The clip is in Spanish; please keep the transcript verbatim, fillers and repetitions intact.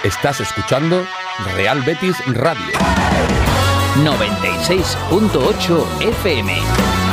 Estás escuchando Real Betis Radio noventa y seis punto ocho F M.